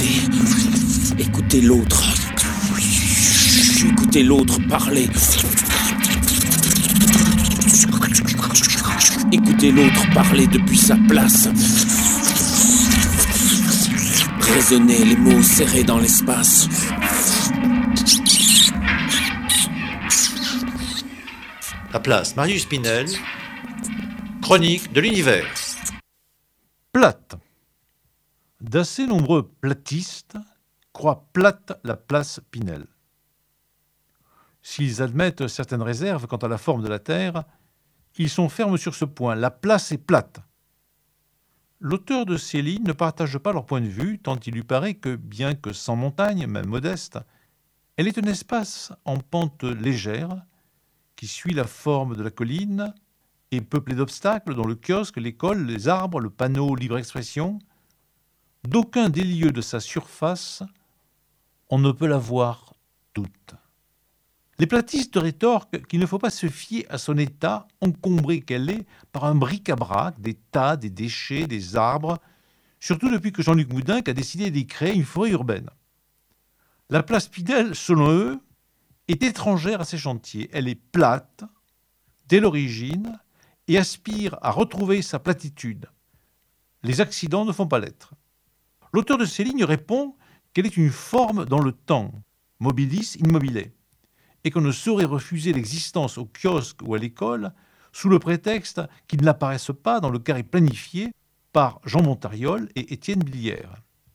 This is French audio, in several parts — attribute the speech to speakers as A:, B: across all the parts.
A: Écoutez l'autre. Écoutez l'autre parler. Écoutez l'autre parler depuis sa place. Raisonnez les mots serrés dans l'espace.
B: La place Marius Pinel, chronique de l'univers.
C: Plate. D'assez nombreux platistes croient plate la place Pinel. S'ils admettent certaines réserves quant à la forme de la Terre, ils sont fermes sur ce point. La place est plate. L'auteur de ces lignes ne partage pas leur point de vue, tant il lui paraît que, bien que sans montagne, même modeste, elle est un espace en pente légère qui suit la forme de la colline et peuplé d'obstacles dont le kiosque, l'école, les arbres, le panneau libre expression. D'aucun des lieux de sa surface, on ne peut la voir toute. Les platistes rétorquent qu'il ne faut pas se fier à son état, encombré qu'elle est par un bric-à-brac, des tas, des déchets, des arbres, surtout depuis que Jean-Luc Moudenc a décidé d'y créer une forêt urbaine. La place Pinel, selon eux, est étrangère à ces chantiers. Elle est plate, dès l'origine, et aspire à retrouver sa platitude. Les accidents ne font pas l'être. L'auteur de ces lignes répond qu'elle est une forme dans le temps, mobilis immobile, et qu'on ne saurait refuser l'existence au kiosque ou à l'école sous le prétexte qu'ils n'apparaissent pas dans le carré planifié par Jean Montariol et Étienne Billière.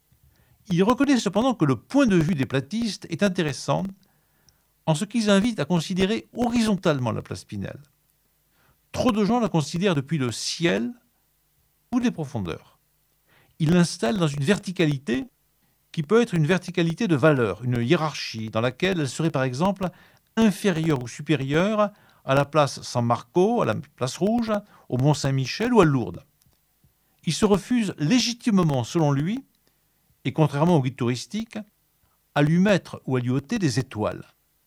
C: Il reconnaît cependant que le point de vue des platistes est intéressant en ce qu'ils invitent à considérer horizontalement la place Pinel. Trop de gens la considèrent depuis le ciel ou des profondeurs. Ils l'installent dans une verticalité qui peut être une verticalité de valeur, une hiérarchie dans laquelle elle serait par exemple inférieure ou supérieure à la place San Marco, à la place Rouge, au Mont-Saint-Michel ou à Lourdes. Il se refuse légitimement, selon lui, et contrairement au guide touristique, à lui mettre ou à lui ôter des étoiles.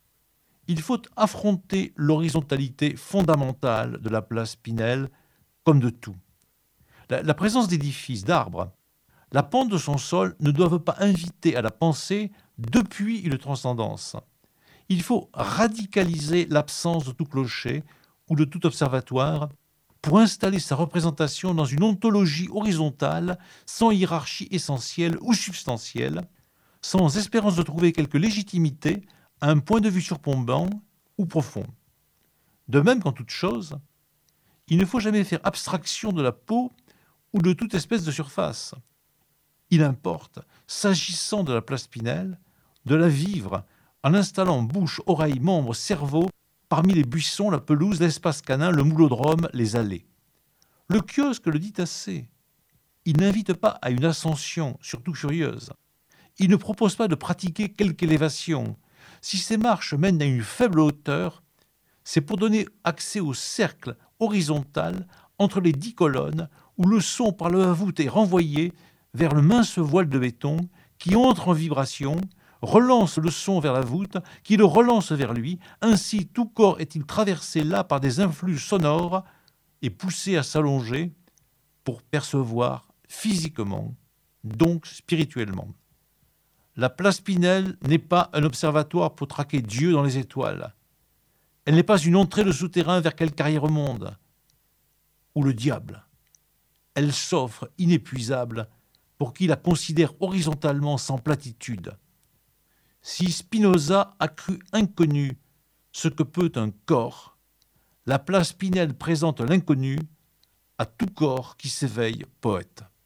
C: Il faut affronter l'horizontalité fondamentale de la place Pinel, comme de tout. La présence d'édifices, d'arbres, la pente de son sol ne doivent pas inviter à la pensée depuis une transcendance. Il faut radicaliser l'absence de tout clocher ou de tout observatoire pour installer sa représentation dans une ontologie horizontale, sans hiérarchie essentielle ou substantielle, sans espérance de trouver quelque légitimité à un point de vue surplombant ou profond. De même qu'en toute chose, il ne faut jamais faire abstraction de la peau ou de toute espèce de surface. Il importe, s'agissant de la place Pinel, de la vivre en installant bouche, oreille, membres, cerveau parmi les buissons, la pelouse, l'espace canin, le moulodrome, les allées. Le kiosque le dit assez. Il n'invite pas à une ascension, surtout furieuse. Il ne propose pas de pratiquer quelque élévation. Si ces marches mènent à une faible hauteur, c'est pour donner accès au cercle horizontal entre les 10 colonnes où le son par le voûte est renvoyé vers le mince voile de béton qui entre en vibration, relance le son vers la voûte, qui le relance vers lui. Ainsi, tout corps est-il traversé là par des influx sonores et poussé à s'allonger pour percevoir physiquement, donc spirituellement. La place Pinel n'est pas un observatoire pour traquer Dieu dans les étoiles. Elle n'est pas une entrée de souterrain vers quelque arrière-monde ou le diable. Elle s'offre inépuisable pour qui la considère horizontalement sans platitude. Si Spinoza a cru inconnu ce que peut un corps, la place Pinel présente l'inconnu à tout corps qui s'éveille poète.